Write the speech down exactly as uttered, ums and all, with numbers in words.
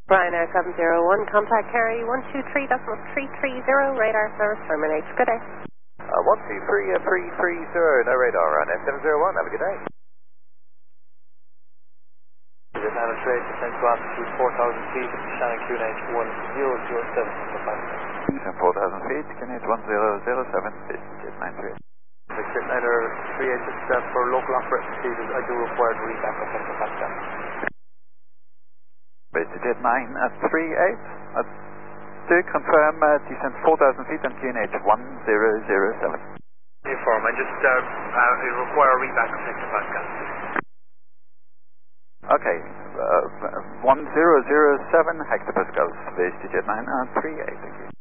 Ryanair seven zero one, contact carry one two three decimal three three zero, radar service terminates. Good day. Uh, one two three three three zero, no radar, Ryanair seven zero one, have a good day. Vietnam trade descent to altitude four thousand feet, Shannon Q N H one zero zero seven for flight. four thousand feet, Q N H one zero zero seven, Jet nine three. Jet Niner three eight six seven for local operating procedures, I do require the read back of Central Pascal. Jet nine at three eight, uh, do confirm uh, descent four thousand feet on Q N H one zero zero seven. Inform, I just uh, uh, require a read back of Central Pascal. Okay, uh, one zero zero seven hectopascals, Jet nine at three eight, thank you.